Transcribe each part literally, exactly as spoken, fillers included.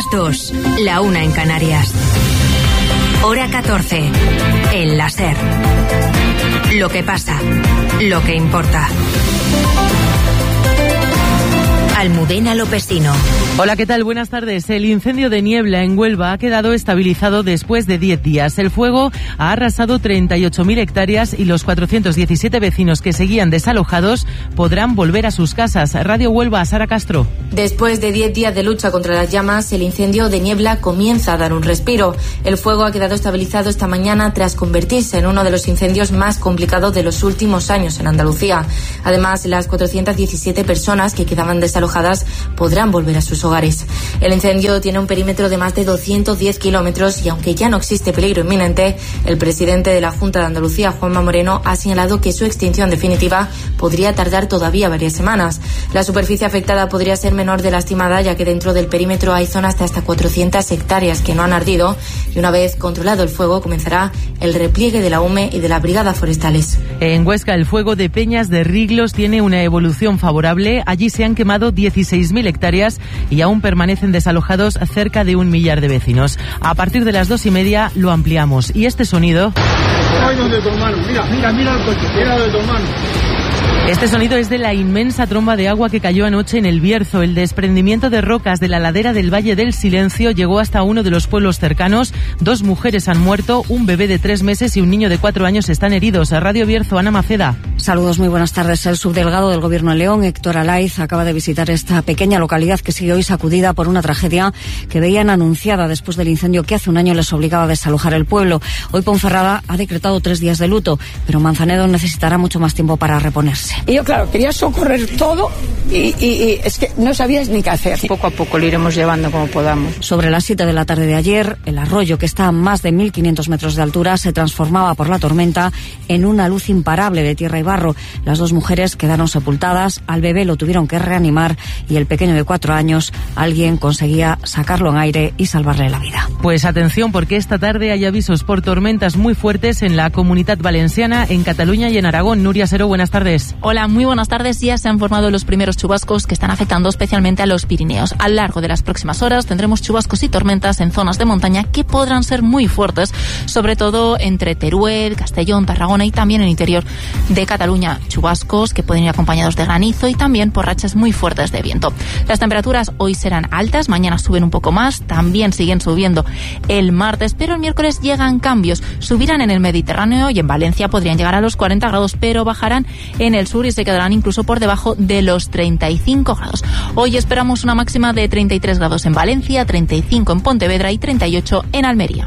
las dos, la una en Canarias. Hora catorce, en la SER. Lo que pasa, lo que importa. Almudena Lopesino. Hola, ¿qué tal? Buenas tardes. El incendio de Niebla en Huelva ha quedado estabilizado después de diez días. El fuego ha arrasado treinta y ocho mil hectáreas y los cuatrocientos diecisiete vecinos que seguían desalojados podrán volver a sus casas. Radio Huelva, Sara Castro. Después de diez días de lucha contra las llamas, el incendio de Niebla comienza a dar un respiro. El fuego ha quedado estabilizado esta mañana tras convertirse en uno de los incendios más complicados de los últimos años en Andalucía. Además, las cuatrocientas diecisiete personas que quedaban desalojadas podrán volver a sus hogares. El incendio tiene un perímetro de más de doscientos diez kilómetros y aunque ya no existe peligro inminente, el presidente de la Junta de Andalucía, Juanma Moreno, ha señalado que su extinción definitiva podría tardar todavía varias semanas. La superficie afectada podría ser menor de la estimada, ya que dentro del perímetro hay zonas de hasta cuatrocientas hectáreas que no han ardido y una vez controlado el fuego comenzará el repliegue de la U M E y de las brigadas forestales. En Huesca, el fuego de Peñas de Riglos tiene una evolución favorable. Allí se han quemado dieciséis mil hectáreas y aún permanecen desalojados cerca de un millar de vecinos. A partir de las dos y media lo ampliamos. Y este sonido... Ay, donde tu hermano. Mira, mira, mira el coche. Mira donde tu hermano. Este sonido es de la inmensa tromba de agua que cayó anoche en El Bierzo. El desprendimiento de rocas de la ladera del Valle del Silencio llegó hasta uno de los pueblos cercanos. Dos mujeres han muerto, un bebé de tres meses y un niño de cuatro años están heridos. A Radio Bierzo, Ana Maceda. Saludos, muy buenas tardes. El subdelegado del Gobierno de León, Héctor Alaiz, acaba de visitar esta pequeña localidad que sigue hoy sacudida por una tragedia que veían anunciada después del incendio que hace un año les obligaba a desalojar el pueblo. Hoy Ponferrada ha decretado tres días de luto, pero Manzanedo necesitará mucho más tiempo para reponerse. Y yo, claro, quería socorrer todo y, y, y es que no sabías ni qué hacer. Poco a poco lo iremos llevando como podamos. Sobre las siete de la tarde de ayer, el arroyo, que está a más de mil quinientos metros de altura, se transformaba por la tormenta en una luz imparable de tierra y barro. Las dos mujeres quedaron sepultadas, al bebé lo tuvieron que reanimar y el pequeño de cuatro años, alguien conseguía sacarlo en aire y salvarle la vida. Pues atención, porque esta tarde hay avisos por tormentas muy fuertes en la Comunitat Valenciana, en Cataluña y en Aragón. Nuria Seró, buenas tardes. Hola, muy buenas tardes. Ya se han formado los primeros chubascos que están afectando especialmente a los Pirineos. A lo largo de las próximas horas tendremos chubascos y tormentas en zonas de montaña que podrán ser muy fuertes, sobre todo entre Teruel, Castellón, Tarragona y también en el interior de Cataluña. Chubascos que pueden ir acompañados de granizo y también por rachas muy fuertes de viento. Las temperaturas hoy serán altas, mañana suben un poco más, también siguen subiendo el martes, pero el miércoles llegan cambios. Subirán en el Mediterráneo y en Valencia podrían llegar a los cuarenta grados, pero bajarán en el sur y se quedarán incluso por debajo de los treinta y cinco grados. Hoy esperamos una máxima de treinta y tres grados en Valencia, treinta y cinco en Pontevedra y treinta y ocho en Almería.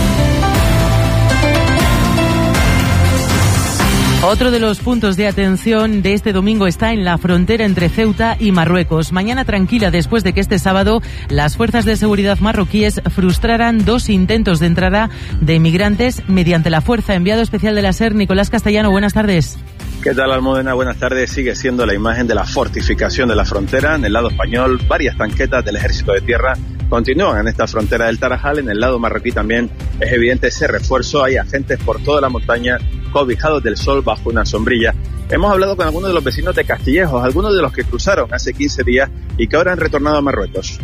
Otro de los puntos de atención de este domingo está en la frontera entre Ceuta y Marruecos. Mañana tranquila después de que este sábado las fuerzas de seguridad marroquíes frustraran dos intentos de entrada de inmigrantes mediante la fuerza. Enviado especial de la SER, Nicolás Castellano, buenas tardes. ¿Qué tal, Almudena? Buenas tardes. Sigue siendo la imagen de la fortificación de la frontera. En el lado español, varias tanquetas del Ejército de Tierra continúan en esta frontera del Tarajal. En el lado marroquí también es evidente ese refuerzo. Hay agentes por toda la montaña cobijados del sol bajo una sombrilla. Hemos hablado con algunos de los vecinos de Castillejos, algunos de los que cruzaron hace quince días y que ahora han retornado a Marruecos.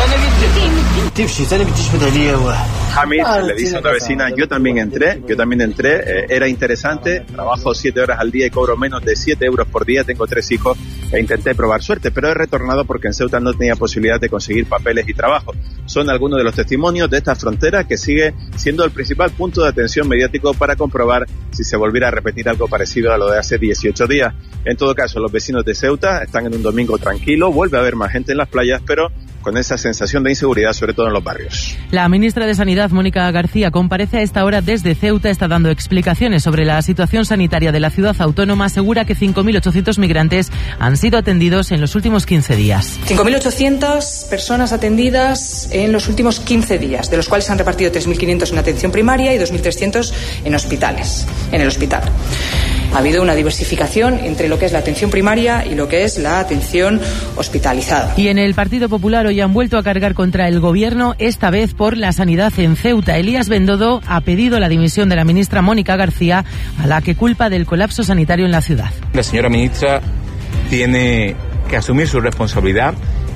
Hamid le dice a otra vecina, yo también entré, yo también entré, eh, era interesante, trabajo siete horas al día y cobro menos de siete euros por día, tengo tres hijos e intenté probar suerte, pero he retornado porque en Ceuta no tenía posibilidad de conseguir papeles y trabajo. Son algunos de los testimonios de esta frontera que sigue siendo el principal punto de atención mediático para comprobar si se volviera a repetir algo parecido a lo de hace dieciocho días. En todo caso, los vecinos de Ceuta están en un domingo tranquilo, vuelve a haber más gente en las playas, pero con esa sensación de inseguridad, sobre todo en los barrios. La ministra de Sanidad, Mónica García, comparece a esta hora desde Ceuta, está dando explicaciones sobre la situación sanitaria de la ciudad autónoma, asegura que cinco mil ochocientos migrantes han sido atendidos en los últimos quince días. cinco mil ochocientas personas atendidas en los últimos quince días, de los cuales se han repartido tres mil quinientos en atención primaria y dos mil trescientos en hospitales, en el hospital. Ha habido una diversificación entre lo que es la atención primaria y lo que es la atención hospitalizada. Y en el Partido Popular hoy han vuelto a cargar contra el Gobierno, esta vez por la sanidad en Ceuta. Elías Bendodo ha pedido la dimisión de la ministra Mónica García, a la que culpa del colapso sanitario en la ciudad. La señora ministra tiene que asumir su responsabilidad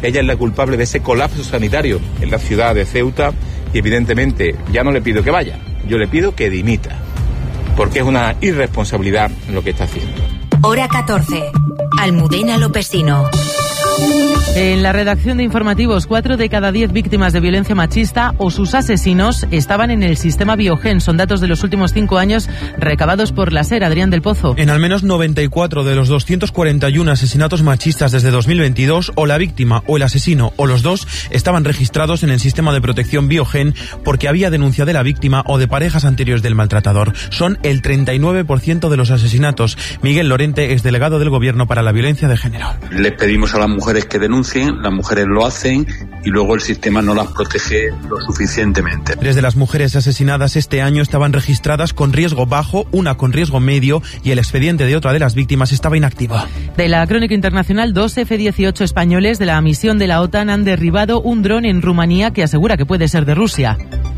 Ella es la culpable de ese colapso sanitario en la ciudad de Ceuta y evidentemente ya no le pido que vaya, yo le pido que dimita, porque es una irresponsabilidad lo que está haciendo. Hora catorce. Almudena Lopesino. En la redacción de informativos, cuatro de cada diez víctimas de violencia machista o sus asesinos estaban en el sistema Biogen. Son datos de los últimos cinco años recabados por la SER. Adrián del Pozo. En al menos noventa y cuatro de los doscientos cuarenta y uno asesinatos machistas desde dos mil veintidós, o la víctima o el asesino o los dos estaban registrados en el sistema de protección Biogen porque había denuncia de la víctima o de parejas anteriores del maltratador. Son el treinta y nueve por ciento de los asesinatos. Miguel Lorente, exdelegado del Gobierno para la Violencia de Género. Les pedimos a las mujeres que denuncien, las mujeres lo hacen y luego el sistema no las protege lo suficientemente. Tres de las mujeres asesinadas este año estaban registradas con riesgo bajo, una con riesgo medio y el expediente de otra de las víctimas estaba inactivo. De la crónica internacional, dos F dieciocho españoles de la misión de la OTAN han derribado un dron en Rumanía que asegura que puede ser de Rusia.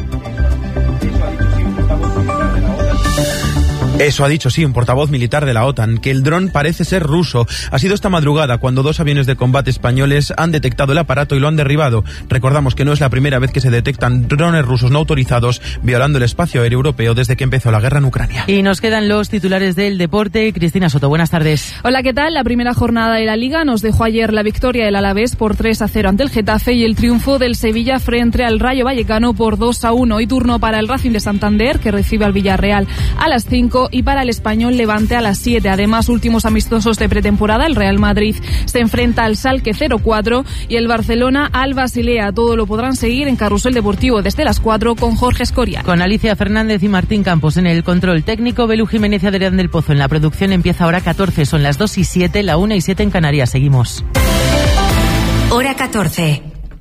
Eso ha dicho, sí, un portavoz militar de la OTAN, que el dron parece ser ruso. Ha sido esta madrugada cuando dos aviones de combate españoles han detectado el aparato y lo han derribado. Recordamos que no es la primera vez que se detectan drones rusos no autorizados violando el espacio aéreo europeo desde que empezó la guerra en Ucrania. Y nos quedan los titulares del deporte. Cristina Soto, buenas tardes. Hola, ¿qué tal? La primera jornada de la Liga nos dejó ayer la victoria del Alavés por tres a cero ante el Getafe y el triunfo del Sevilla frente al Rayo Vallecano por dos a uno. Hoy turno para el Racing de Santander, que recibe al Villarreal a las cinco, y para el Español Levante a las siete. Además, últimos amistosos de pretemporada, el Real Madrid se enfrenta al Schalke cero cuatro y el Barcelona al Basilea. Todo lo podrán seguir en Carrusel Deportivo desde las cuatro con Jorge Escorial. Con Alicia Fernández y Martín Campos en el control técnico, Belu Jiménez y Adrián del Pozo en la producción. Empieza Hora catorce, son las dos y siete, la una y siete en Canarias. Seguimos. Hora catorce.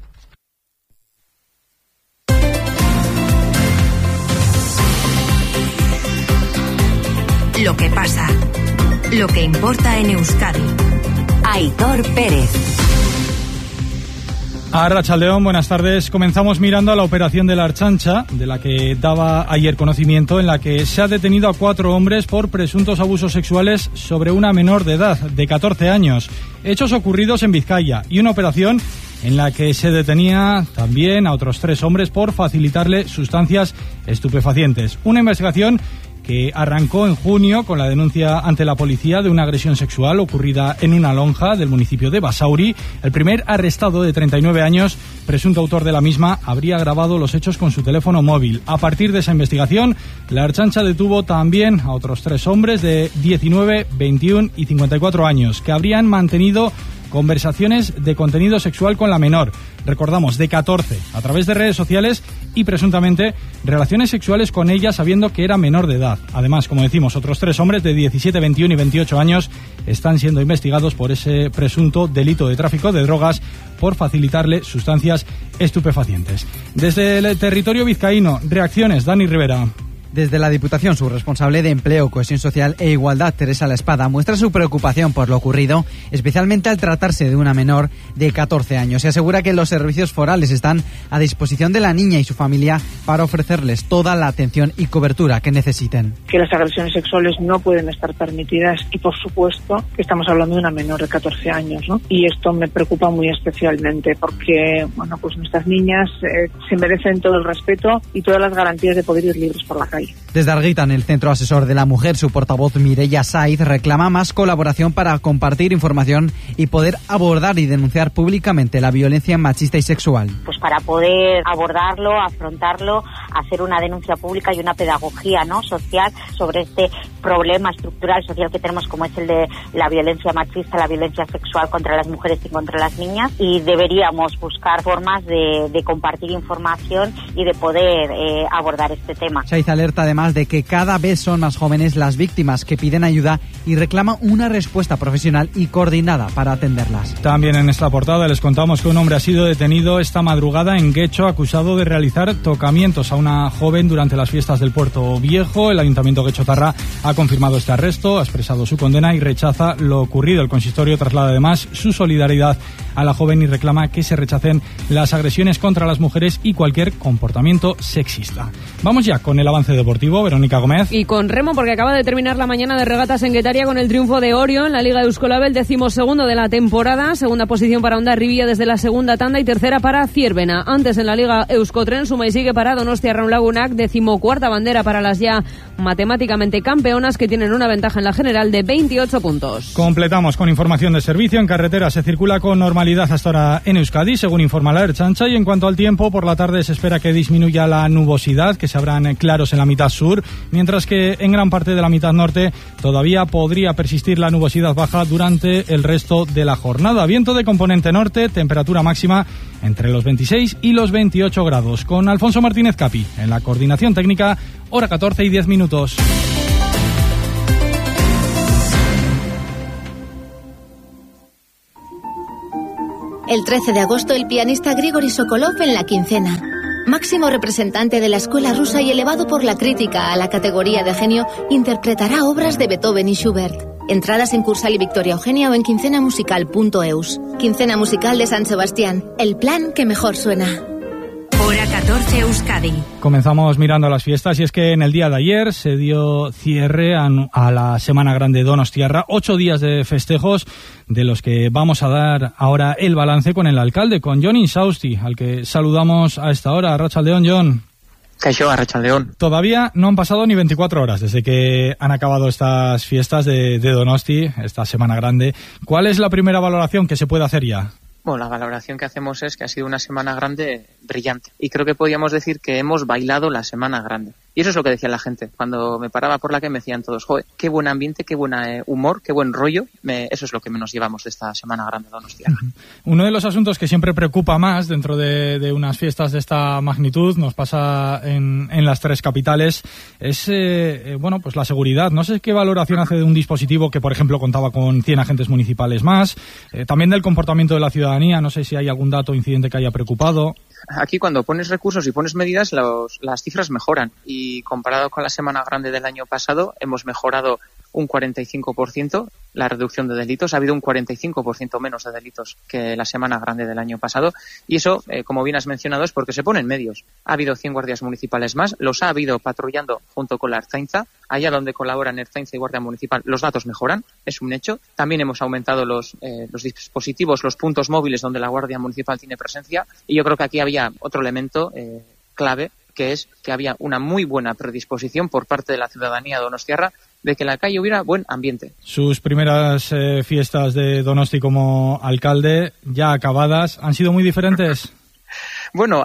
Lo que pasa, lo que importa en Euskadi. Aitor Pérez. Arratsaldeon, buenas tardes. Comenzamos mirando a la operación de la Ertzaintza, de la que daba ayer conocimiento, en la que se ha detenido a cuatro hombres por presuntos abusos sexuales sobre una menor de edad, de catorce años. Hechos ocurridos en Vizcaya, y una operación en la que se detenía también a otros tres hombres por facilitarle sustancias estupefacientes. Una investigación que arrancó en junio con la denuncia ante la policía de una agresión sexual ocurrida en una lonja del municipio de Basauri. El primer arrestado, de treinta y nueve años, presunto autor de la misma, habría grabado los hechos con su teléfono móvil. A partir de esa investigación, la Ertzaintza detuvo también a otros tres hombres de diecinueve, veintiuno y cincuenta y cuatro años que habrían mantenido conversaciones de contenido sexual con la menor, recordamos, de catorce, a través de redes sociales, y presuntamente relaciones sexuales con ella sabiendo que era menor de edad. Además, como decimos, otros tres hombres de diecisiete, veintiuno y veintiocho años están siendo investigados por ese presunto delito de tráfico de drogas por facilitarle sustancias estupefacientes. Desde el territorio vizcaíno, reacciones, Dani Rivera. Desde la Diputación, su responsable de Empleo, Cohesión Social e Igualdad, Teresa La Espada, muestra su preocupación por lo ocurrido, especialmente al tratarse de una menor de catorce años. Y asegura que los servicios forales están a disposición de la niña y su familia para ofrecerles toda la atención y cobertura que necesiten. Que las agresiones sexuales no pueden estar permitidas y, por supuesto, que estamos hablando de una menor de catorce años, ¿no? Y esto me preocupa muy especialmente porque, bueno, pues nuestras niñas eh, se merecen todo el respeto y todas las garantías de poder ir libres por la calle. Desde Arguita, en el Centro Asesor de la Mujer, su portavoz Mireia Saiz reclama más colaboración para compartir información y poder abordar y denunciar públicamente la violencia machista y sexual. Pues para poder abordarlo, afrontarlo, hacer una denuncia pública y una pedagogía, ¿no?, social sobre este problema estructural social que tenemos, como es el de la violencia machista, la violencia sexual contra las mujeres y contra las niñas, y deberíamos buscar formas de, de compartir información y de poder eh, abordar este tema. Saiz alerta además de que cada vez son más jóvenes las víctimas que piden ayuda y reclama una respuesta profesional y coordinada para atenderlas. También en esta portada les contamos que un hombre ha sido detenido esta madrugada en Guecho acusado de realizar tocamientos a una una joven durante las fiestas del Puerto Viejo. El Ayuntamiento Guechotarra ha confirmado este arresto, ha expresado su condena y rechaza lo ocurrido. El consistorio traslada además su solidaridad a la joven y reclama que se rechacen las agresiones contra las mujeres y cualquier comportamiento sexista. Vamos ya con el avance deportivo, Verónica Gómez. Y con remo, porque acaba de terminar la mañana de regatas en Guetaria con el triunfo de Orio en la Liga Euskolab, el decimosegundo de la temporada. Segunda posición para Hondarribia desde la segunda tanda y tercera para Ciervena. Antes en la Liga Euskotren suma y sigue para Donostia Raunlagunak, decimocuarta bandera para las ya matemáticamente campeonas, que tienen una ventaja en la general de veintiocho puntos. Completamos con información de servicio. En carretera se circula con normalidad hasta ahora en Euskadi, según informa la Ertzaintza. Y en cuanto al tiempo, por la tarde se espera que disminuya la nubosidad, que se abran claros en la mitad sur, mientras que en gran parte de la mitad norte todavía podría persistir la nubosidad baja durante el resto de la jornada. Viento de componente norte, temperatura máxima entre los veintiséis y los veintiocho grados. Con Alfonso Martínez Capi en la coordinación técnica, hora catorce y diez minutos. El trece de agosto, el pianista Grigori Sokolov en La Quincena. Máximo representante de la escuela rusa y elevado por la crítica a la categoría de genio, interpretará obras de Beethoven y Schubert. Entradas en Cursal y Victoria Eugenia o en quincenamusical punto eus. Quincena Musical de San Sebastián, el plan que mejor suena. Hora catorce, Euskadi. Comenzamos mirando a las fiestas, y es que en el día de ayer se dio cierre a, a la Semana Grande Donostiarra. Ocho días de festejos, de los que vamos a dar ahora el balance con el alcalde, con Jon Insausti, al que saludamos a esta hora. Arratsaldeon, Jon. Kaixo, Arratsaldeon. Todavía no han pasado ni veinticuatro horas desde que han acabado estas fiestas de, de Donosti, esta Semana Grande. ¿Cuál es la primera valoración que se puede hacer ya? Bueno, la valoración que hacemos es que ha sido una Semana Grande brillante. Y creo que podríamos decir que hemos bailado la Semana Grande. Y eso es lo que decía la gente. Cuando me paraba por la calle me decían todos, joder, qué buen ambiente, qué buen eh, humor, qué buen rollo. Me, eso es lo que nos llevamos de esta Semana Grande de Donostia. Uno de los asuntos que siempre preocupa más dentro de, de unas fiestas de esta magnitud, nos pasa en, en las tres capitales, es eh, bueno, pues la seguridad. No sé qué valoración hace de un dispositivo que, por ejemplo, contaba con cien agentes municipales más. Eh, también del comportamiento de la ciudadanía. No sé si hay algún dato o incidente que haya preocupado. Aquí, cuando pones recursos y pones medidas, los, las cifras mejoran. Y comparado con la Semana Grande del año pasado, hemos mejorado un cuarenta y cinco por ciento la reducción de delitos. Ha habido un cuarenta y cinco por ciento menos de delitos que la Semana Grande del año pasado. Y eso, eh, como bien has mencionado, es porque se ponen medios. Ha habido cien guardias municipales más, los ha habido patrullando junto con la Ertzaintza. Allá donde colaboran Ertzaintza y Guardia Municipal, los datos mejoran, es un hecho. También hemos aumentado los, eh, los dispositivos, los puntos móviles donde la Guardia Municipal tiene presencia. Y yo creo que aquí había otro elemento eh, clave, que es que había una muy buena predisposición por parte de la ciudadanía donostiarra de que en la calle hubiera buen ambiente. Sus primeras eh, fiestas de Donosti como alcalde, ya acabadas, ¿han sido muy diferentes? Bueno,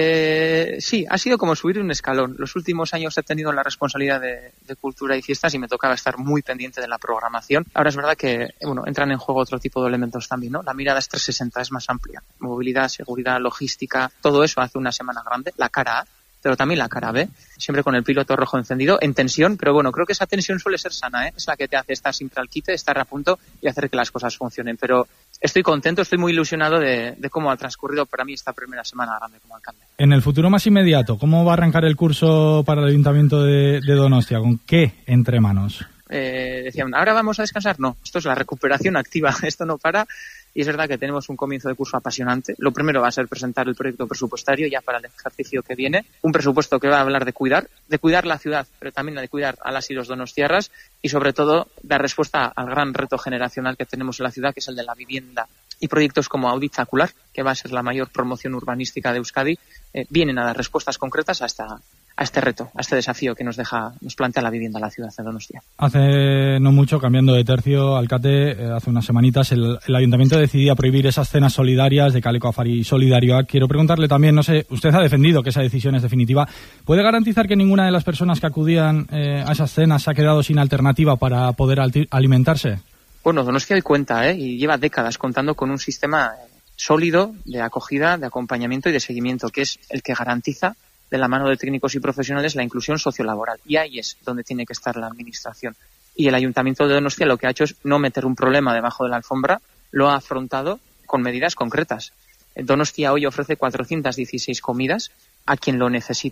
eh, sí, ha sido como subir un escalón. Los últimos años he tenido la responsabilidad de, de cultura y fiestas y me tocaba estar muy pendiente de la programación. Ahora es verdad que, bueno, entran en juego otro tipo de elementos también, ¿no? La mirada es trescientos sesenta, es más amplia. Movilidad, seguridad, logística, todo eso hace una Semana Grande. La cara A, pero también la cara B, siempre con el piloto rojo encendido, en tensión, pero bueno, creo que esa tensión suele ser sana, ¿eh? Es la que te hace estar siempre al quite, estar a punto y hacer que las cosas funcionen. Pero estoy contento, estoy muy ilusionado de, de cómo ha transcurrido para mí esta primera Semana Grande como alcalde. En el futuro más inmediato, ¿cómo va a arrancar el curso para el Ayuntamiento de, de Donostia? ¿Con qué entre manos? Eh, decían, ¿ahora vamos a descansar? No, esto es la recuperación activa, esto no para. Y es verdad que tenemos un comienzo de curso apasionante. Lo primero va a ser presentar el proyecto presupuestario ya para el ejercicio que viene. Un presupuesto que va a hablar de cuidar, de cuidar la ciudad, pero también de cuidar a las y los donostiarras y sobre todo dar respuesta al gran reto generacional que tenemos en la ciudad, que es el de la vivienda. Y proyectos como Auditzacular, que va a ser la mayor promoción urbanística de Euskadi, eh, vienen a dar respuestas concretas a esta a este reto, a este desafío que nos deja, nos plantea la vivienda en la ciudad de Donostia. Hace no mucho, cambiando de tercio, alcate, eh, hace unas semanitas el, el ayuntamiento decidía prohibir esas cenas solidarias de Kaleko Afari Solidarioa. Quiero preguntarle también, no sé, usted ha defendido que esa decisión es definitiva. ¿Puede garantizar que ninguna de las personas que acudían eh, a esas cenas se ha quedado sin alternativa para poder alti- alimentarse? Bueno, Donostia hoy cuenta, ¿eh? y lleva décadas contando con un sistema sólido de acogida, de acompañamiento y de seguimiento, que es el que garantiza de la mano de técnicos y profesionales la inclusión sociolaboral. Y ahí es donde tiene que estar la administración. Y el Ayuntamiento de Donostia lo que ha hecho es no meter un problema debajo de la alfombra, lo ha afrontado con medidas concretas. Donostia hoy ofrece cuatrocientas dieciséis comidas a quien lo necesite.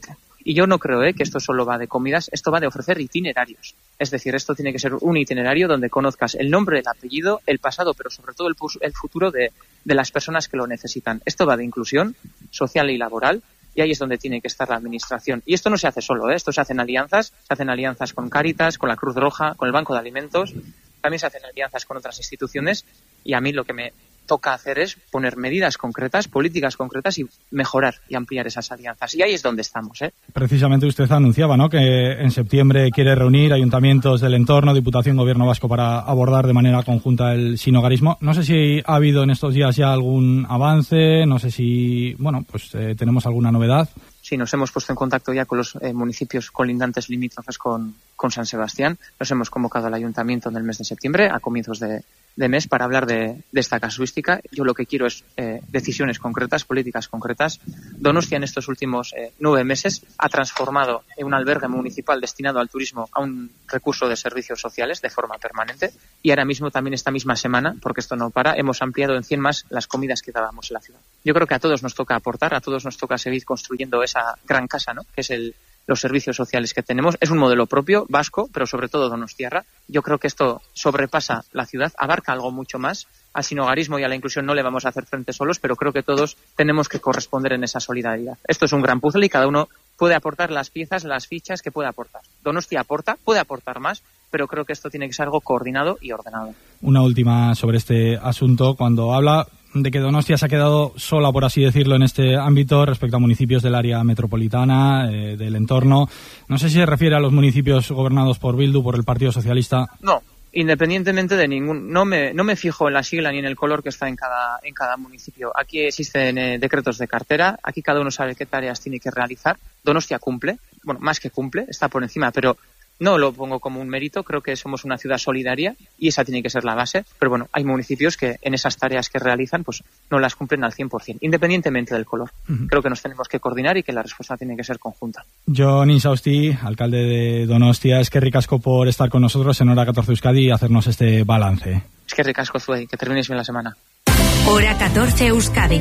Y yo no creo ¿eh? que esto solo va de comidas, esto va de ofrecer itinerarios. Es decir, esto tiene que ser un itinerario donde conozcas el nombre, el apellido, el pasado, pero sobre todo el, el futuro de, de las personas que lo necesitan. Esto va de inclusión social y laboral, y ahí es donde tiene que estar la administración. Y esto no se hace solo, ¿eh? Esto se hacen alianzas, se hacen alianzas con Cáritas, con la Cruz Roja, con el Banco de Alimentos, también se hacen alianzas con otras instituciones, y a mí lo que me toca hacer es poner medidas concretas, políticas concretas y mejorar y ampliar esas alianzas. Y ahí es donde estamos, ¿eh? Precisamente usted anunciaba, ¿no?, que en septiembre quiere reunir ayuntamientos del entorno, Diputación, Gobierno vasco, para abordar de manera conjunta el sinhogarismo. No sé si ha habido en estos días ya algún avance, no sé si, bueno, pues eh, tenemos alguna novedad. Sí, nos hemos puesto en contacto ya con los eh, municipios colindantes limítrofes con, con San Sebastián. Nos hemos convocado al ayuntamiento en el mes de septiembre, a comienzos de, de mes, para hablar de, de esta casuística. Yo lo que quiero es eh, decisiones concretas, políticas concretas. Donostia en estos últimos eh, nueve meses ha transformado un albergue municipal destinado al turismo a un recurso de servicios sociales de forma permanente. Y ahora mismo, también esta misma semana, porque esto no para, hemos ampliado en cien más las comidas que dábamos en la ciudad. Yo creo que a todos nos toca aportar, a todos nos toca seguir construyendo esa gran casa, ¿no?, que es el, los servicios sociales que tenemos. Es un modelo propio, vasco, pero sobre todo donostiarra. Yo creo que esto sobrepasa la ciudad, abarca algo mucho más. Al sinhogarismo y a la inclusión no le vamos a hacer frente solos, pero creo que todos tenemos que corresponder en esa solidaridad. Esto es un gran puzzle y cada uno puede aportar las piezas, las fichas que puede aportar. Donostia aporta, puede aportar más, pero creo que esto tiene que ser algo coordinado y ordenado. Una última sobre este asunto. Cuando habla de que Donostia se ha quedado sola, por así decirlo, en este ámbito respecto a municipios del área metropolitana, eh, del entorno, no sé si se refiere a los municipios gobernados por Bildu, por el Partido Socialista. No, independientemente de ningún... No me, no me fijo en la sigla ni en el color que está en cada, en cada municipio. Aquí existen eh, decretos de cartera, aquí cada uno sabe qué tareas tiene que realizar. Donostia cumple, bueno, más que cumple, está por encima, pero no lo pongo como un mérito. Creo que somos una ciudad solidaria y esa tiene que ser la base. Pero bueno, hay municipios que en esas tareas que realizan pues no las cumplen al cien por ciento, independientemente del color. Uh-huh. Creo que nos tenemos que coordinar y que la respuesta tiene que ser conjunta. Jon Insausti, alcalde de Donostia, es que ricasco por estar con nosotros en Hora catorce Euskadi y hacernos este balance. Es que ricasco, Zuey, que termines bien la semana. Hora catorce Euskadi.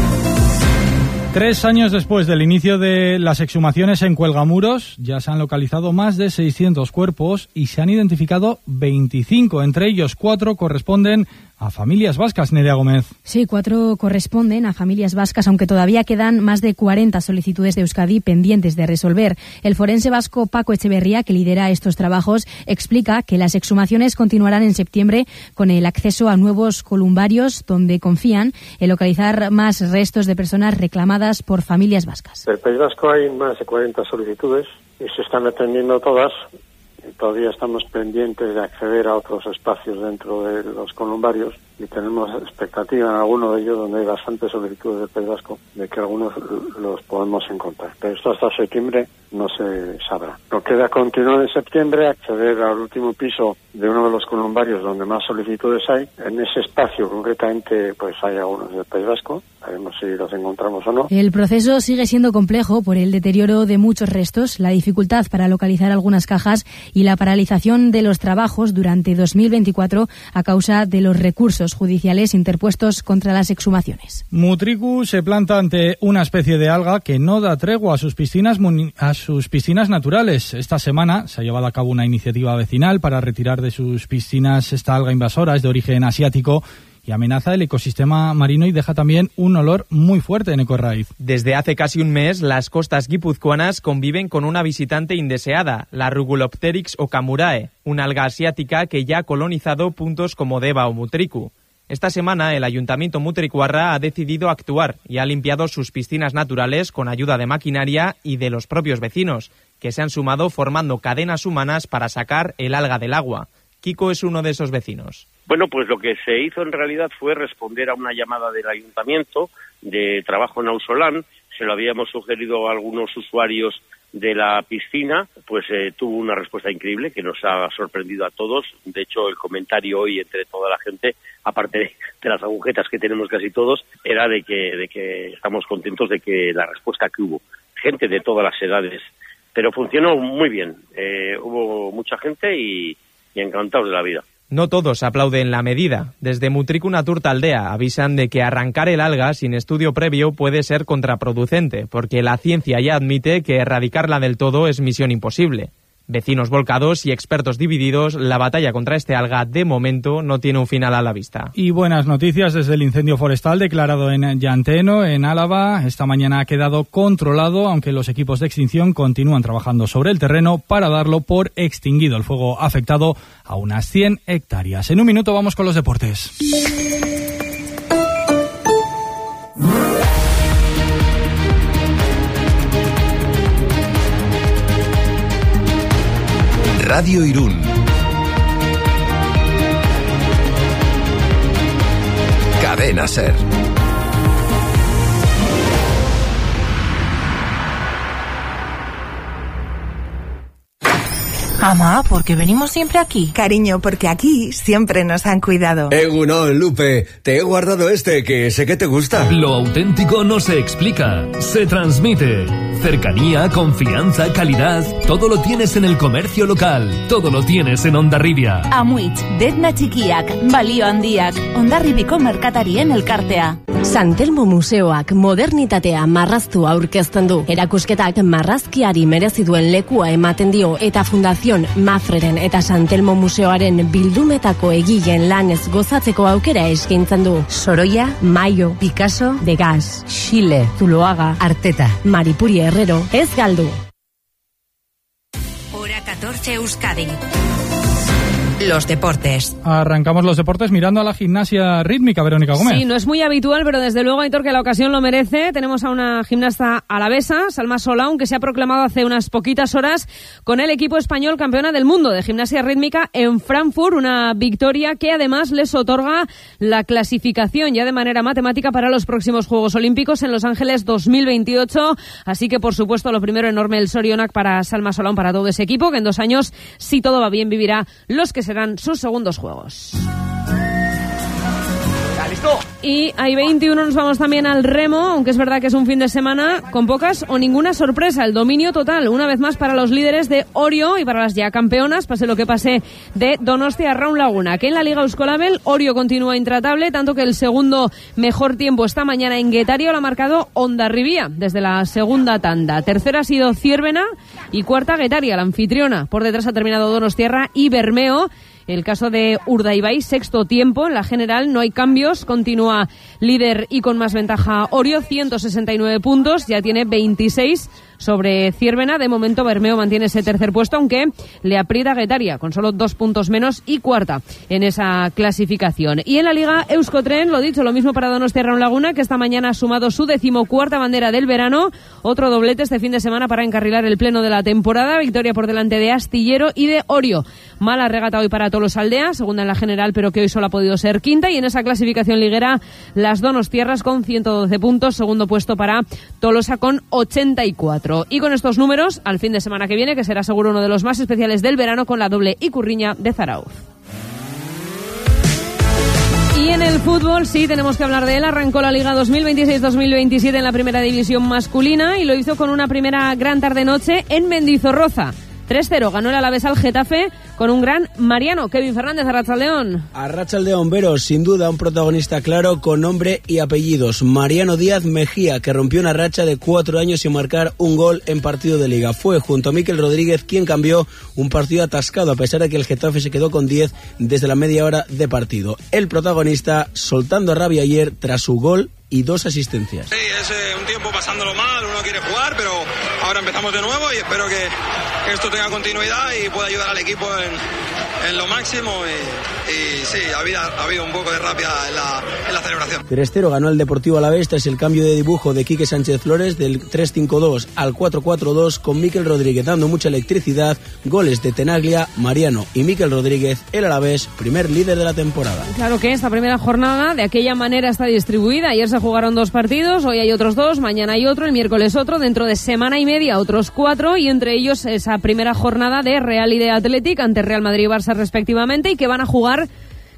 Tres años después del inicio de las exhumaciones en Cuelgamuros, ya se han localizado más de seiscientos cuerpos y se han identificado veinticinco. Entre ellos, cuatro corresponden a familias vascas, Nerea Gómez. Sí, cuatro corresponden a familias vascas, aunque todavía quedan más de cuarenta solicitudes de Euskadi pendientes de resolver. El forense vasco Paco Echeverría, que lidera estos trabajos, explica que las exhumaciones continuarán en septiembre con el acceso a nuevos columbarios, donde confían en localizar más restos de personas reclamadas por familias vascas. En el País Vasco hay más de cuarenta solicitudes y se están atendiendo todas. Todavía estamos pendientes de acceder a otros espacios dentro de los columbarios y tenemos expectativa en alguno de ellos, donde hay bastantes solicitudes del País Vasco, de que algunos los podemos encontrar. Pero esto hasta septiembre no se sabrá. Nos queda continuar en septiembre, acceder al último piso de uno de los columbarios donde más solicitudes hay. En ese espacio concretamente pues hay algunos del País Vasco. Veremos si los encontramos o no. El proceso sigue siendo complejo por el deterioro de muchos restos, la dificultad para localizar algunas cajas y la paralización de los trabajos durante dos mil veinticuatro a causa de los recursos judiciales interpuestos contra las exhumaciones. Mutriku se planta ante una especie de alga que no da tregua a sus piscinas a sus piscinas naturales. Esta semana se ha llevado a cabo una iniciativa vecinal para retirar de sus piscinas esta alga invasora, es de origen asiático y amenaza el ecosistema marino y deja también un olor muy fuerte en Ecorraiz. Desde hace casi un mes, las costas guipuzcoanas conviven con una visitante indeseada, la Rugulopteryx okamurae, una alga asiática que ya ha colonizado puntos como Deba o Mutriku. Esta semana, el Ayuntamiento mutricuarra ha decidido actuar y ha limpiado sus piscinas naturales con ayuda de maquinaria y de los propios vecinos, que se han sumado formando cadenas humanas para sacar el alga del agua. Kiko es uno de esos vecinos. Bueno, pues lo que se hizo en realidad fue responder a una llamada del ayuntamiento de trabajo en Ausolán. Se lo habíamos sugerido a algunos usuarios de la piscina, pues eh, tuvo una respuesta increíble que nos ha sorprendido a todos. De hecho, el comentario hoy entre toda la gente, aparte de, de las agujetas que tenemos casi todos, era de que, de que estamos contentos de que la respuesta que hubo. Gente de todas las edades, pero funcionó muy bien. Eh, hubo mucha gente y, y encantados de la vida. No todos aplauden la medida. Desde Mutriku Naturta Aldea avisan de que arrancar el alga sin estudio previo puede ser contraproducente, porque la ciencia ya admite que erradicarla del todo es misión imposible. Vecinos volcados y expertos divididos, la batalla contra este alga de momento no tiene un final a la vista. Y buenas noticias desde el incendio forestal declarado en Llanteno, en Álava. Esta mañana ha quedado controlado, aunque los equipos de extinción continúan trabajando sobre el terreno para darlo por extinguido. El fuego ha afectado a unas cien hectáreas. En un minuto vamos con los deportes. Radio Irún. Cadena SER. Mamá, ¿por qué venimos siempre aquí? Cariño, porque aquí siempre nos han cuidado. Egunon, Lupe, te he guardado este que sé que te gusta. Lo auténtico no se explica, se transmite. Cercanía, confianza, calidad, todo lo tienes en el comercio local, todo lo tienes en Hondarribia. Amuitz, Detna Txikiak, Balio Handiak, Hondarribiko merkatarien elkartea. San Telmo Museoak modernitatea marraztu aurkezten du. Erakusketak marrazkiari merezi duen lekua ematen dio eta Fundación Mafreren eta San Telmo Museoaren bildumetako egileen lanez gozatzeko aukera eskaintzen du. Sorolla, Mayo, Picasso, Degas, Xile, Zuloaga, Arteta, Maripuri Herrero, ez galdu. Hora catorce Euskadi. Los deportes. Arrancamos los deportes mirando a la gimnasia rítmica, Verónica Gómez. Sí, no es muy habitual, pero desde luego, Aitor, que la ocasión lo merece. Tenemos a una gimnasta alavesa, Salma Solaun, que se ha proclamado hace unas poquitas horas con el equipo español campeona del mundo de gimnasia rítmica en Frankfurt. Una victoria que además les otorga la clasificación ya de manera matemática para los próximos Juegos Olímpicos en Los Ángeles dos mil veintiocho. Así que, por supuesto, lo primero, enorme el sorionak para Salma Solaun, para todo ese equipo, que en dos años, si todo va bien, vivirá los que serán sus segundos Juegos. Y hay veintiuno, nos vamos también al remo, aunque es verdad que es un fin de semana con pocas o ninguna sorpresa. El dominio total, una vez más, para los líderes de Orio y para las ya campeonas, pase lo que pase, de Donostia Raun Laguna, que en la Liga Euskolabel Orio continúa intratable, tanto que el segundo mejor tiempo esta mañana en Guetario lo ha marcado Hondarribia desde la segunda tanda. Tercera ha sido Ciervena y cuarta Guetaria, la anfitriona. Por detrás ha terminado Donostiarra y Bermeo. El caso de Urdaibai, sexto tiempo. En la general no hay cambios. Continúa líder y con más ventaja Orio, ciento sesenta y nueve puntos. Ya tiene veintiséis sobre Ciervena. De momento Bermeo mantiene ese tercer puesto, aunque le aprieta Guetaria con solo dos puntos menos y cuarta en esa clasificación. Y en la Liga Euskotren, lo dicho, lo mismo para Donostia Raun Laguna, que esta mañana ha sumado su decimocuarta bandera del verano. Otro doblete este fin de semana para encarrilar el pleno de la temporada. Victoria por delante de Astillero y de Orio. Mala regata hoy para Tolosaldea, segunda en la general, pero que hoy solo ha podido ser quinta. Y en esa clasificación liguera, las Donostierras con ciento doce puntos. Segundo puesto para Tolosa con ochenta y cuatro. Y con estos números, al fin de semana que viene, que será seguro uno de los más especiales del verano, con la doble Icurriña de Zarauz. Y en el fútbol, sí, tenemos que hablar de él. Arrancó la Liga dos mil veintiséis dos mil veintisiete en la primera división masculina y lo hizo con una primera gran tarde-noche en Mendizorroza. tres cero ganó el Alavés al Getafe con un gran Mariano. Kevin Fernández, Arratsaldeón. Arratsaldeón, Vero, sin duda un protagonista claro con nombre y apellidos. Mariano Díaz Mejía, que rompió una racha de cuatro años sin marcar un gol en partido de Liga. Fue junto a Mikel Rodríguez quien cambió un partido atascado, a pesar de que el Getafe se quedó con diez desde la media hora de partido. El protagonista soltando rabia ayer tras su gol y dos asistencias. Sí, es eh, un tiempo pasándolo mal, uno quiere jugar, pero ahora empezamos de nuevo y espero que, que esto tenga continuidad y pueda ayudar al equipo en, en lo máximo. Y, y sí, ha habido, ha habido un poco de rabia en la, en la celebración. tres cero ganó el Deportivo Alavés tras el cambio de dibujo de Quique Sánchez Flores del tres cinco dos al cuatro cuatro dos, con Mikel Rodríguez dando mucha electricidad. Goles de Tenaglia, Mariano y Mikel Rodríguez. El Alavés, primer líder de la temporada. Claro que esta primera jornada de aquella manera está distribuida. Ayer se jugaron dos partidos, hoy hay otros dos, mañana hay otro, el miércoles otro, dentro de semana y media otros cuatro, y entre ellos esa primera jornada de Real y de Athletic ante Real Madrid y Barça respectivamente, y que van a jugar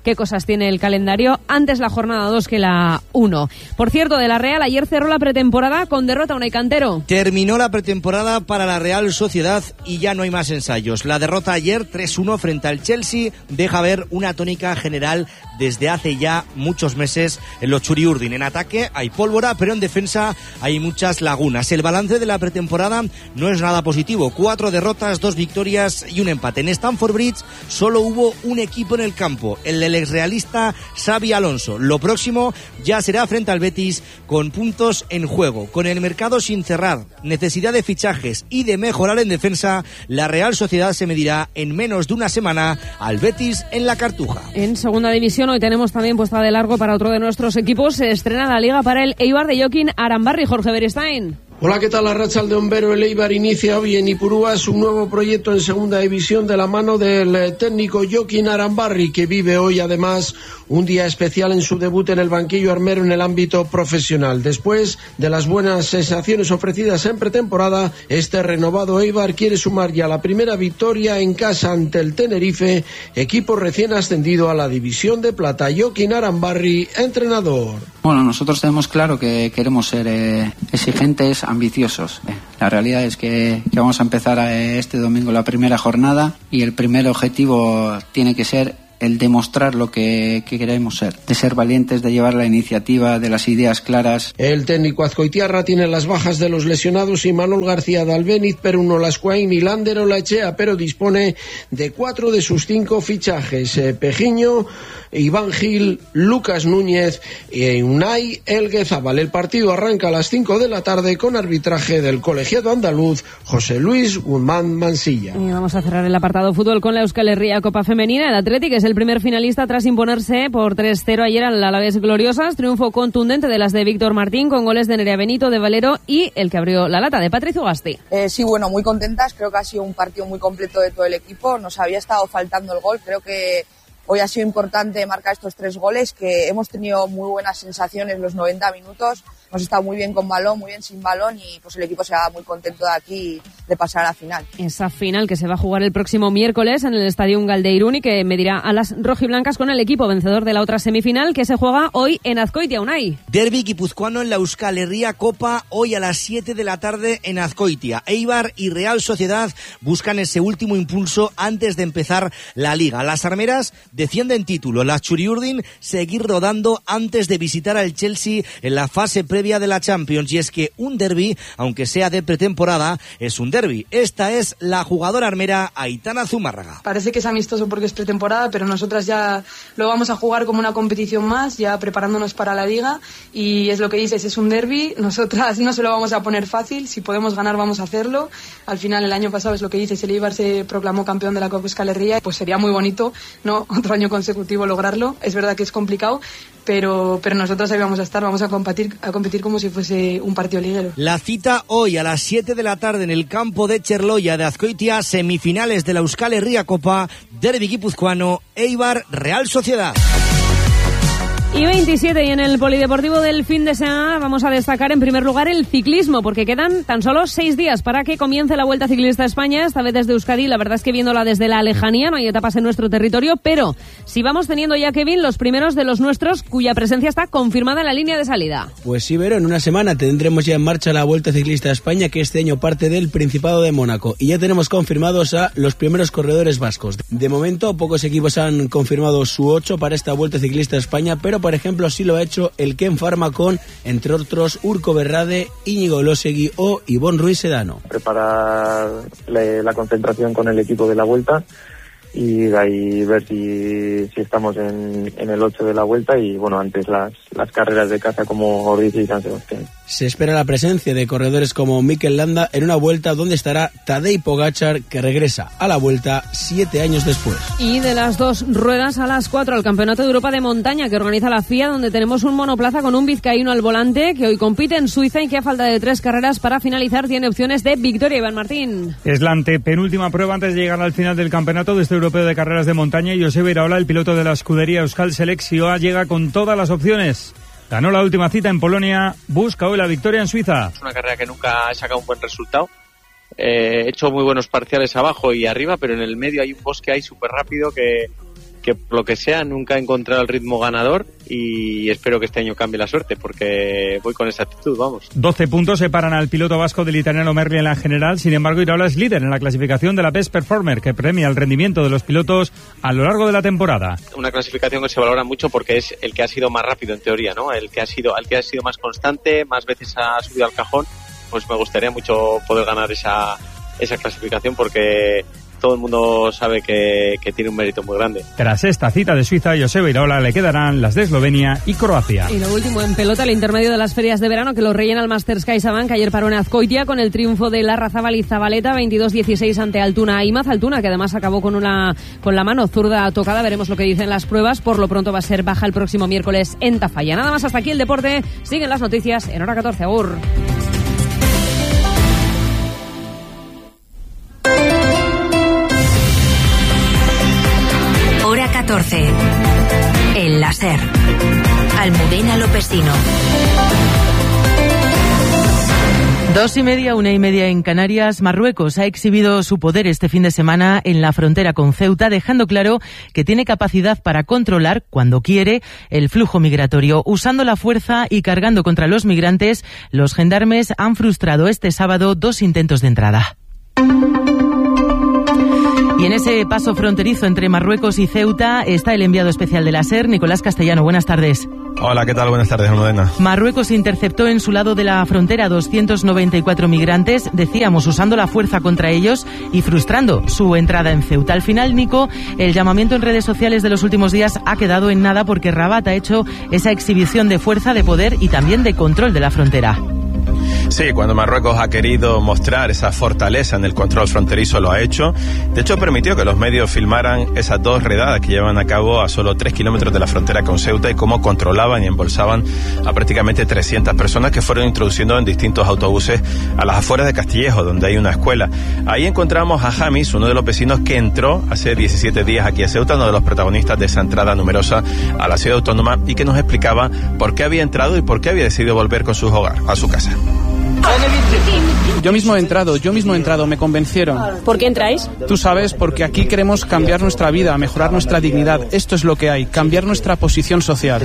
qué cosas tiene el calendario antes la jornada dos que la uno. Por cierto, de la Real, ayer cerró la pretemporada con derrota a Unai Cantero. Terminó la pretemporada para la Real Sociedad y ya no hay más ensayos. La derrota ayer tres uno frente al Chelsea deja ver una tónica general desde hace ya muchos meses en los Churiurdin. En ataque hay pólvora, pero en defensa hay muchas lagunas. El balance de la pretemporada no es nada positivo. Cuatro derrotas, dos victorias y un empate. En Stamford Bridge solo hubo un equipo en el campo, el del exrealista Xabi Alonso. Lo próximo ya será frente al Betis con puntos en juego. Con el mercado sin cerrar, necesidad de fichajes y de mejorar en defensa, la Real Sociedad se medirá en menos de una semana al Betis en la Cartuja. En segunda división hoy tenemos también puesta de largo para otro de nuestros equipos. Se estrena la liga para el Eibar de Joaquín Arambarri. Jorge Beristain. Hola, ¿qué tal? Arratsaldeon. El Eibar inicia hoy en Ipurúa su nuevo proyecto en segunda división de la mano del técnico Joaquín Arambarri, que vive hoy además un día especial en su debut en el banquillo armero en el ámbito profesional. Después de las buenas sensaciones ofrecidas en pretemporada, este renovado Eibar quiere sumar ya la primera victoria en casa ante el Tenerife, equipo recién ascendido a la división de plata. Joaquín Arambarri, entrenador. Bueno, nosotros tenemos claro que queremos ser eh, exigentes, ambiciosos. La realidad es que, que vamos a empezar eh, este domingo la primera jornada y el primer objetivo tiene que ser el demostrar lo que, que queremos ser, de ser valientes, de llevar la iniciativa, de las ideas claras. El técnico azcoitiarra tiene las bajas de los lesionados Imanol García de Albéniz, Peruno Lascuain y Lander Olaechea, pero dispone de cuatro de sus cinco fichajes: eh, Pejiño, Iván Gil, Lucas Núñez y Unai Elguezábal. El partido arranca a las cinco de la tarde con arbitraje del colegiado andaluz José Luis Guzmán Mansilla. Y vamos a cerrar el apartado fútbol con la Euskal Herria Copa Femenina. El Athletic es el primer finalista tras imponerse por tres cero ayer al Alavés Gloriosas. Triunfo contundente de las de Víctor Martín con goles de Nerea Benito, de Valero y el que abrió la lata de Patricio Gasti. Eh, sí, bueno, muy contentas. Creo que ha sido un partido muy completo de todo el equipo. Nos había estado faltando el gol. Creo que hoy ha sido importante marcar estos tres goles, que hemos tenido muy buenas sensaciones los noventa minutos. Hemos estado muy bien con balón, muy bien sin balón y pues el equipo se va muy contento de aquí de pasar a la final. Esa final que se va a jugar el próximo miércoles en el Estadio Galdeirún y que medirá a las rojiblancas con el equipo vencedor de la otra semifinal que se juega hoy en Azkoitia, Unai. Derbi guipuzcoano en la Euskal Herria Copa hoy a las siete de la tarde en Azkoitia. Eibar y Real Sociedad buscan ese último impulso antes de empezar la Liga. Las armeras defienden título, las Churiurdin seguir rodando antes de visitar al Chelsea en la fase previa de la Champions. Y es que un derbi, aunque sea de pretemporada, es un derbi. Esta es la jugadora armera Aitana Zumárraga. Parece que es amistoso porque es pretemporada, pero nosotras ya lo vamos a jugar como una competición más, ya preparándonos para la Liga, y es lo que dices, es un derbi. Nosotras no se lo vamos a poner fácil, si podemos ganar vamos a hacerlo. Al final el año pasado es lo que dices, el Eibar se proclamó campeón de la Copa Euskal Herria, pues sería muy bonito, ¿no?, otro año consecutivo lograrlo. Es verdad que es complicado, pero pero nosotros ahí vamos a estar, vamos a competir a competir como si fuese un partido liguero. La cita hoy a las siete de la tarde en el campo de Cherloya de Azkoitia, semifinales de la Euskal Herria Copa, derbi guipuzcoano, Eibar Real Sociedad. Y veintisiete, y en el polideportivo del fin de semana vamos a destacar en primer lugar el ciclismo, porque quedan tan solo seis días para que comience la Vuelta Ciclista a España, esta vez desde Euskadi. La verdad es que viéndola desde la lejanía no hay etapas en nuestro territorio, pero si vamos teniendo ya, Kevin, los primeros de los nuestros cuya presencia está confirmada en la línea de salida. Pues sí, Vero, en una semana tendremos ya en marcha la Vuelta Ciclista a España, que este año parte del Principado de Mónaco, y ya tenemos confirmados a los primeros corredores vascos. De momento pocos equipos han confirmado su ocho para esta Vuelta Ciclista a España, pero por ejemplo sí lo ha hecho el Ken Pharma con, entre otros, Urko Berrade, Íñigo Elosegui o Ivonne Ruiz Sedano. Preparar la, la concentración con el equipo de la Vuelta y de ahí ver si, si estamos en, en el ocho de la Vuelta y bueno, antes las, las carreras de casa como Ordizia y San Sebastián. Se espera la presencia de corredores como Mikel Landa en una Vuelta donde estará Tadej Pogačar, que regresa a la Vuelta siete años después. Y de las dos ruedas a las cuatro al Campeonato de Europa de Montaña que organiza la F I A, donde tenemos un monoplaza con un vizcaíno al volante que hoy compite en Suiza y que a falta de tres carreras para finalizar tiene opciones de victoria. Iván Martín. Es la antepenúltima prueba antes de llegar al final del campeonato de este europeo de carreras de montaña y Joseba Iraola, el piloto de la escudería Euskal Selekzioa, llega con todas las opciones. Ganó la última cita en Polonia, busca hoy la victoria en Suiza. Es una carrera que nunca he sacado un buen resultado. Eh, he hecho muy buenos parciales abajo y arriba, pero en el medio hay un bosque ahí súper rápido que, que por lo que sea nunca he encontrado el ritmo ganador y espero que este año cambie la suerte porque voy con esa actitud, vamos. doce puntos separan al piloto vasco del italiano Merli en la general, sin embargo Iraola es líder en la clasificación de la Best Performer, que premia el rendimiento de los pilotos a lo largo de la temporada. Una clasificación que se valora mucho porque es el que ha sido más rápido en teoría, ¿no? El que ha sido, el que ha sido más constante, más veces ha subido al cajón, pues me gustaría mucho poder ganar esa, esa clasificación porque todo el mundo sabe que, que tiene un mérito muy grande. Tras esta cita de Suiza, Joseba Iraola le quedarán las de Eslovenia y Croacia. Y lo último en pelota, el intermedio de las ferias de verano que lo rellena el Masters CaixaBank. Ayer paró en Azcoitia con el triunfo de Larrazábal y Zabaleta, veintidós dieciséis ante Altuna y Maz. Altuna, que además acabó con una con la mano zurda tocada. Veremos lo que dicen las pruebas. Por lo pronto va a ser baja el próximo miércoles en Tafalla. Nada más, hasta aquí el deporte. Siguen las noticias en Hora catorce. Agur. Hora catorce. El láser. Almudena Lopesino. Dos y media, una y media en Canarias. Marruecos ha exhibido su poder este fin de semana en la frontera con Ceuta, dejando claro que tiene capacidad para controlar, cuando quiere, el flujo migratorio. Usando la fuerza y cargando contra los migrantes, los gendarmes han frustrado este sábado dos intentos de entrada. Y en ese paso fronterizo entre Marruecos y Ceuta está el enviado especial de la SER, Nicolás Castellano. Buenas tardes. Hola, ¿qué tal? Buenas tardes, Almudena. Marruecos interceptó en su lado de la frontera doscientos noventa y cuatro migrantes, decíamos, usando la fuerza contra ellos y frustrando su entrada en Ceuta. Al final, Nico, el llamamiento en redes sociales de los últimos días ha quedado en nada porque Rabat ha hecho esa exhibición de fuerza, de poder y también de control de la frontera. Sí, cuando Marruecos ha querido mostrar esa fortaleza en el control fronterizo lo ha hecho. De hecho, permitió que los medios filmaran esas dos redadas que llevan a cabo a solo tres kilómetros de la frontera con Ceuta y cómo controlaban y embolsaban a prácticamente trescientas personas que fueron introduciendo en distintos autobuses a las afueras de Castillejo, donde hay una escuela. Ahí encontramos a Jamis, uno de los vecinos que entró hace diecisiete días aquí a Ceuta, uno de los protagonistas de esa entrada numerosa a la ciudad autónoma y que nos explicaba por qué había entrado y por qué había decidido volver con su hogar, a su casa. Yo mismo he entrado, yo mismo he entrado, me convencieron. ¿Por qué entráis? Tú sabes, porque aquí queremos cambiar nuestra vida, mejorar nuestra dignidad. Esto es lo que hay, cambiar nuestra posición social.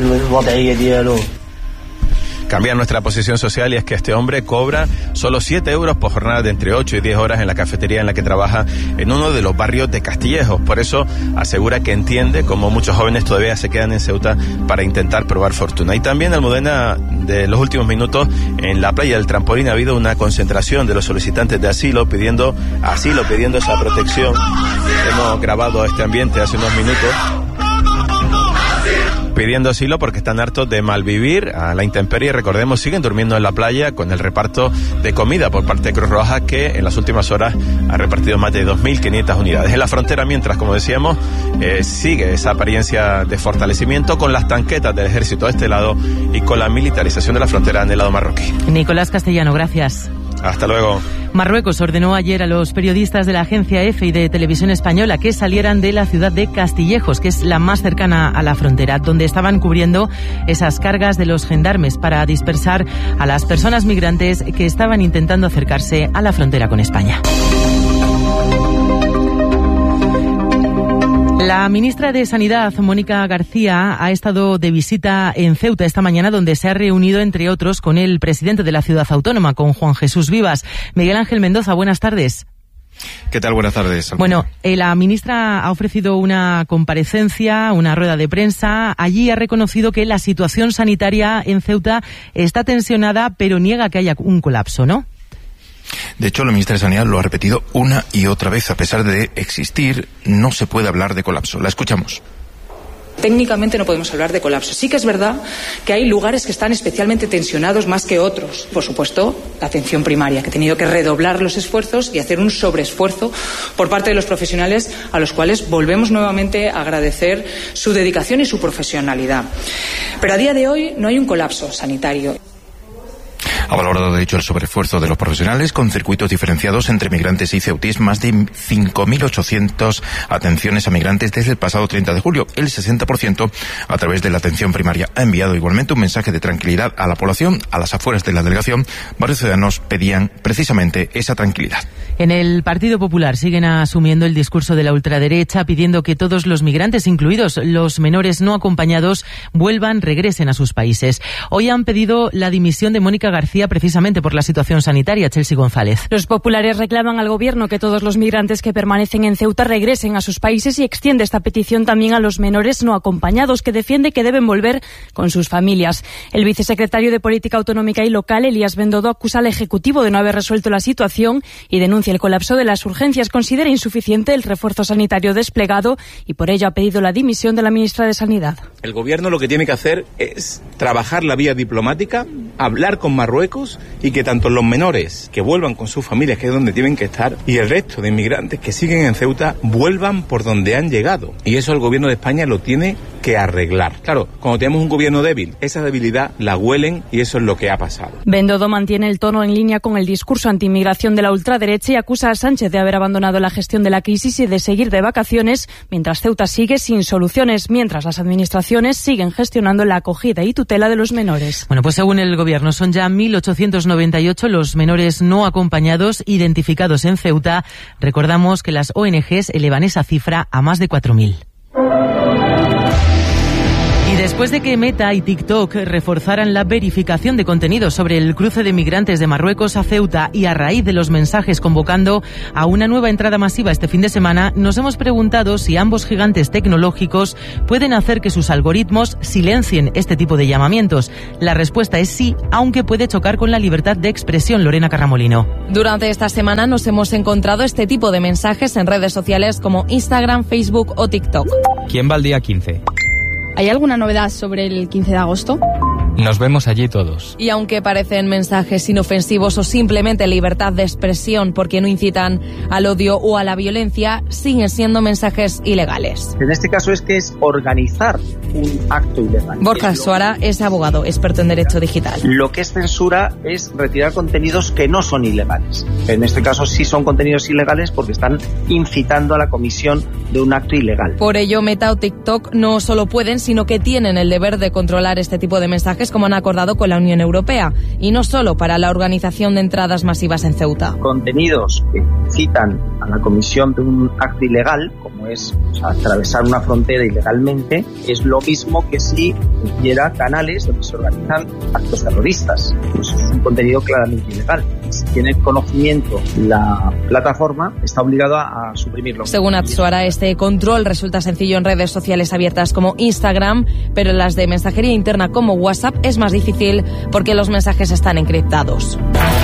Cambiar nuestra posición social y es que este hombre cobra solo siete euros por jornada de entre ocho y diez horas en la cafetería en la que trabaja en uno de los barrios de Castillejo. Por eso asegura que entiende cómo muchos jóvenes todavía se quedan en Ceuta para intentar probar fortuna. Y también, Almudena, de los últimos minutos en la playa del Trampolín ha habido una concentración de los solicitantes de asilo pidiendo asilo, pidiendo esa protección. Hemos grabado este ambiente hace unos minutos, pidiendo asilo porque están hartos de malvivir a la intemperie. Recordemos, siguen durmiendo en la playa con el reparto de comida por parte de Cruz Roja, que en las últimas horas ha repartido más de dos mil quinientas unidades. En la frontera, mientras, como decíamos, eh, sigue esa apariencia de fortalecimiento con las tanquetas del ejército de este lado y con la militarización de la frontera en el lado marroquí. Nicolás Castellano, gracias. Hasta luego. Marruecos ordenó ayer a los periodistas de la agencia EFE y de Televisión Española que salieran de la ciudad de Castillejos, que es la más cercana a la frontera, donde estaban cubriendo esas cargas de los gendarmes para dispersar a las personas migrantes que estaban intentando acercarse a la frontera con España. La ministra de Sanidad, Mónica García, ha estado de visita en Ceuta esta mañana, donde se ha reunido, entre otros, con el presidente de la ciudad autónoma, con Juan Jesús Vivas. Miguel Ángel Mendoza, buenas tardes. ¿Qué tal? Buenas tardes. Bueno, eh, la ministra ha ofrecido una comparecencia, una rueda de prensa. Allí ha reconocido que la situación sanitaria en Ceuta está tensionada, pero niega que haya un colapso, ¿no? De hecho, la ministra de Sanidad lo ha repetido una y otra vez. A pesar de existir, no se puede hablar de colapso. La escuchamos. Técnicamente no podemos hablar de colapso. Sí que es verdad que hay lugares que están especialmente tensionados más que otros. Por supuesto, la atención primaria, que ha tenido que redoblar los esfuerzos y hacer un sobreesfuerzo por parte de los profesionales, a los cuales volvemos nuevamente a agradecer su dedicación y su profesionalidad. Pero a día de hoy no hay un colapso sanitario. Ha valorado de hecho el sobreesfuerzo de los profesionales con circuitos diferenciados entre migrantes y ceutíes, más de cinco mil ochocientas atenciones a migrantes desde el pasado treinta de julio, el sesenta por ciento a través de la atención primaria. Ha enviado igualmente un mensaje de tranquilidad a la población. A las afueras de la delegación, varios ciudadanos pedían precisamente esa tranquilidad. En el Partido Popular siguen asumiendo el discurso de la ultraderecha, pidiendo que todos los migrantes, incluidos los menores no acompañados, vuelvan, regresen a sus países. Hoy han pedido la dimisión de Mónica García precisamente por la situación sanitaria. Chelsea González. Los populares reclaman al Gobierno que todos los migrantes que permanecen en Ceuta regresen a sus países y extiende esta petición también a los menores no acompañados, que defiende que deben volver con sus familias. El vicesecretario de Política Autonómica y Local, Elías Bendodo, acusa al Ejecutivo de no haber resuelto la situación y denuncia el colapso de las urgencias. Considera insuficiente el refuerzo sanitario desplegado y por ello ha pedido la dimisión de la ministra de Sanidad. El Gobierno lo que tiene que hacer es trabajar la vía diplomática, hablar con Marruecos y que tanto los menores que vuelvan con sus familias, que es donde tienen que estar, y el resto de inmigrantes que siguen en Ceuta vuelvan por donde han llegado. Y eso el Gobierno de España lo tiene que arreglar. Claro, cuando tenemos un gobierno débil, esa debilidad la huelen y eso es lo que ha pasado. Bendodo mantiene el tono en línea con el discurso antiinmigración de la ultraderecha y acusa a Sánchez de haber abandonado la gestión de la crisis y de seguir de vacaciones, mientras Ceuta sigue sin soluciones, mientras las administraciones siguen gestionando la acogida y tutela de los menores. Bueno, pues según el Gobierno son ya mil ochocientos noventa y ocho los menores no acompañados identificados en Ceuta. Recordamos que las O N Ges elevan esa cifra a más de cuatro mil. Y después de que Meta y TikTok reforzaran la verificación de contenidos sobre el cruce de migrantes de Marruecos a Ceuta y a raíz de los mensajes convocando a una nueva entrada masiva este fin de semana, nos hemos preguntado si ambos gigantes tecnológicos pueden hacer que sus algoritmos silencien este tipo de llamamientos. La respuesta es sí, aunque puede chocar con la libertad de expresión. Lorena Carramolino. Durante esta semana nos hemos encontrado este tipo de mensajes en redes sociales como Instagram, Facebook o TikTok. ¿Quién va al día quince? ¿Hay alguna novedad sobre el quince de agosto? Nos vemos allí todos. Y aunque parecen mensajes inofensivos o simplemente libertad de expresión porque no incitan al odio o a la violencia, siguen siendo mensajes ilegales. En este caso es que es organizar un acto ilegal. Borja Suara es abogado, experto en derecho digital. Lo que es censura es retirar contenidos que no son ilegales. En este caso sí son contenidos ilegales porque están incitando a la comisión de un acto ilegal. Por ello, Meta o TikTok no solo pueden, sino que tienen el deber de controlar este tipo de mensajes, como han acordado con la Unión Europea, y no solo para la organización de entradas masivas en Ceuta. Contenidos que incitan a la comisión de un acto ilegal, como es, o sea, atravesar una frontera ilegalmente, es lo mismo que si hubiera canales donde se organizan actos terroristas. Pues es un contenido claramente ilegal. Si tiene conocimiento la plataforma, está obligado a, a suprimirlo. Según Atsuara, este control resulta sencillo en redes sociales abiertas como Instagram, pero en las de mensajería interna como WhatsApp es más difícil porque los mensajes están encriptados.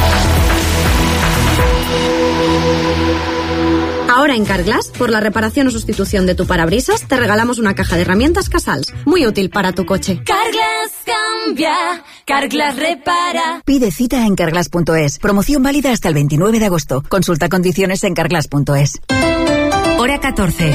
Ahora en Carglass, por la reparación o sustitución de tu parabrisas, te regalamos una caja de herramientas Casals, muy útil para tu coche. Carglass cambia, Carglass repara. Pide cita en carglass punto es. Promoción válida hasta el veintinueve de agosto. Consulta condiciones en carglass punto es. Hora catorce.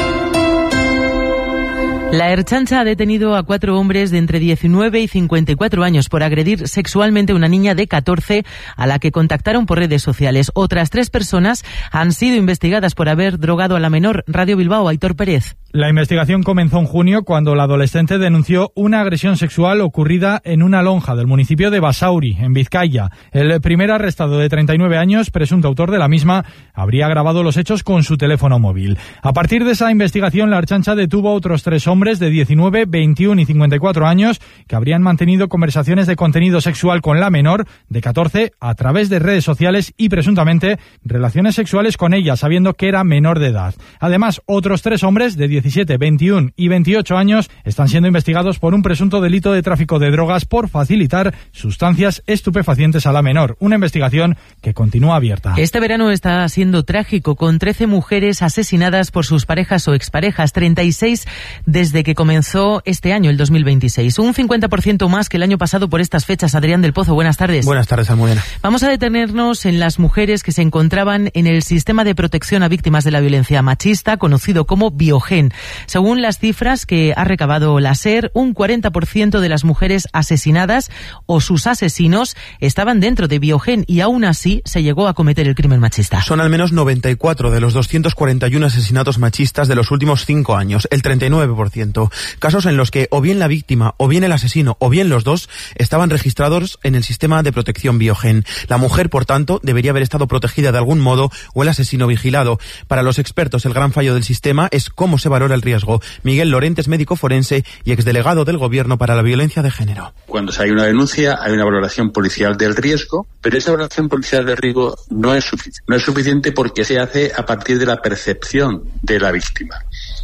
La Ertzaintza ha detenido a cuatro hombres de entre diecinueve y cincuenta y cuatro años por agredir sexualmente a una niña de catorce a la que contactaron por redes sociales. Otras tres personas han sido investigadas por haber drogado a la menor. Radio Bilbao, Aitor Pérez. La investigación comenzó en junio cuando la adolescente denunció una agresión sexual ocurrida en una lonja del municipio de Basauri, en Vizcaya. El primer arrestado, de treinta y nueve años, presunto autor de la misma, habría grabado los hechos con su teléfono móvil. A partir de esa investigación, la Ertzaintza detuvo a otros tres hombres de diecinueve, veintiuno y cincuenta y cuatro años que habrían mantenido conversaciones de contenido sexual con la menor de catorce a través de redes sociales y presuntamente relaciones sexuales con ella, sabiendo que era menor de edad. Además, otros tres hombres de diecisiete, veintiuno y veintiocho años están siendo investigados por un presunto delito de tráfico de drogas por facilitar sustancias estupefacientes a la menor. Una investigación que continúa abierta. Este verano está siendo trágico, con trece mujeres asesinadas por sus parejas o exparejas, treinta y seis de desde que comenzó este año, el dos mil veintiséis. Un cincuenta por ciento más que el año pasado por estas fechas. Adrián del Pozo, buenas tardes. Buenas tardes, Almudena. Vamos a detenernos en las mujeres que se encontraban en el sistema de protección a víctimas de la violencia machista, conocido como Biogen. Según las cifras que ha recabado la SER, un cuarenta por ciento de las mujeres asesinadas o sus asesinos estaban dentro de Biogen y aún así se llegó a cometer el crimen machista. Son al menos noventa y cuatro de los doscientos cuarenta y uno asesinatos machistas de los últimos cinco años, el treinta y nueve por ciento. Casos en los que o bien la víctima, o bien el asesino, o bien los dos estaban registrados en el sistema de protección Biogen. La mujer, por tanto, debería haber estado protegida de algún modo o el asesino vigilado. Para los expertos, el gran fallo del sistema es cómo se valora el riesgo. Miguel Lorente es médico forense y exdelegado del Gobierno para la violencia de género. Cuando hay una denuncia, hay una valoración policial del riesgo, pero esa valoración policial del riesgo no es suficiente. No es suficiente porque se hace a partir de la percepción de la víctima.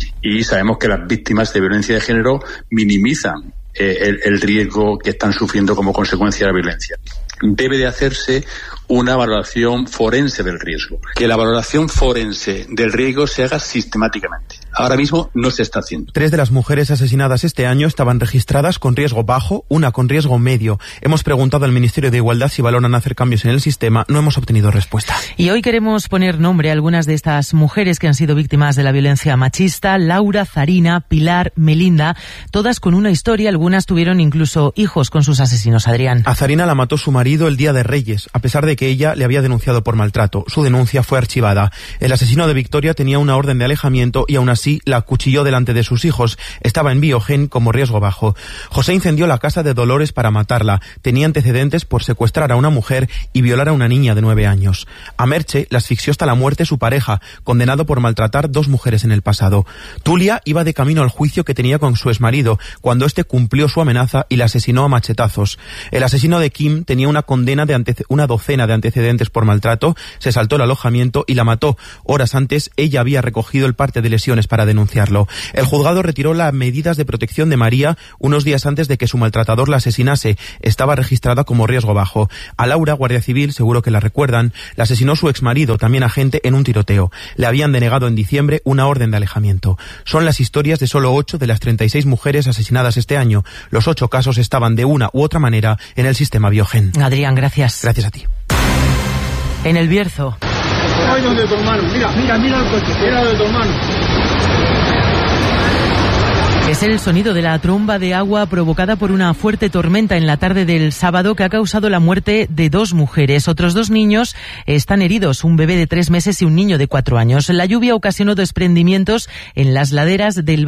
Y sabemos que las víctimas de violencia de género minimizan eh, el, el riesgo que están sufriendo como consecuencia de la violencia. Debe de hacerse una valoración forense del riesgo. Que la valoración forense del riesgo se haga sistemáticamente. Ahora mismo no se está haciendo. Tres de las mujeres asesinadas este año estaban registradas con riesgo bajo, una con riesgo medio. Hemos preguntado al Ministerio de Igualdad si valoran hacer cambios en el sistema. No hemos obtenido respuesta. Y hoy queremos poner nombre a algunas de estas mujeres que han sido víctimas de la violencia machista. Laura, Zarina, Pilar, Melinda, todas con una historia. Algunas tuvieron incluso hijos con sus asesinos. Adrián. A Zarina la mató su marido el día de Reyes, a pesar de que ella le había denunciado por maltrato. Su denuncia fue archivada. El asesino de Victoria tenía una orden de alejamiento y aún así la acuchilló delante de sus hijos. Estaba en Biogen como riesgo bajo. José incendió la casa de Dolores para matarla. Tenía antecedentes por secuestrar a una mujer y violar a una niña de nueve años. A Merche la asfixió hasta la muerte su pareja, condenado por maltratar dos mujeres en el pasado. Tulia iba de camino al juicio que tenía con su exmarido, cuando éste cumplió su amenaza y la asesinó a machetazos. El asesino de Kim tenía una condena de antece- una docena de antecedentes por maltrato, se saltó el alojamiento y la mató. Horas antes, ella había recogido el parte de lesiones para denunciarlo. El juzgado retiró las medidas de protección de María unos días antes de que su maltratador la asesinase. Estaba registrada como riesgo bajo. A Laura, guardia civil, seguro que la recuerdan, la asesinó su exmarido, también agente, en un tiroteo. Le habían denegado en diciembre una orden de alejamiento. Son las historias de solo ocho de las treinta y seis mujeres asesinadas este año. Los ocho casos estaban de una u otra manera en el sistema Biogen. Adrián, gracias. Gracias a ti. En el Bierzo. Ay, donde tu hermano. Mira, mira, mira el coche. Mira donde tu hermano. Es el sonido de la tromba de agua provocada por una fuerte tormenta en la tarde del sábado que ha causado la muerte de dos mujeres. Otros dos niños están heridos, un bebé de tres meses y un niño de cuatro años. La lluvia ocasionó desprendimientos en las laderas del